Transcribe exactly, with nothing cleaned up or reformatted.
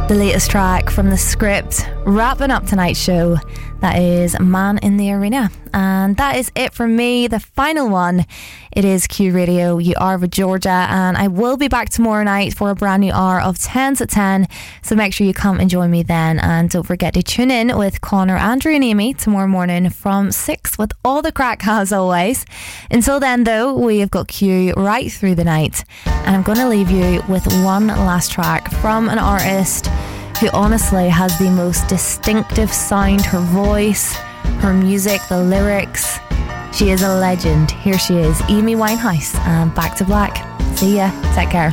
The latest track from The Script, wrapping up tonight's show. That is Man in the Arena. And that is it for me, the final one. It is Q Radio. You are with Georgia, and I will be back tomorrow night for a brand new hour of ten to ten. So make sure you come and join me then, and don't forget to tune in with Connor, Andrew and Amy tomorrow morning from six with all the crack as always. Until then though, we have got Q right through the night, and I'm going to leave you with one last track from an artist who honestly has the most distinctive sound. Her voice, her music, the lyrics. She is a legend. Here she is, Amy Winehouse, and Back to Black. See ya. Take care.